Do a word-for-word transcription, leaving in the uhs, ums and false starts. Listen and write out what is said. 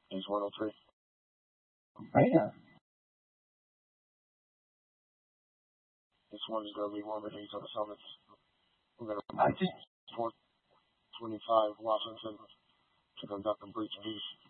He's one oh three. Man. This one is going to be one of these on the summits. We're going to I think four twenty-five Washington to conduct a breach of peace.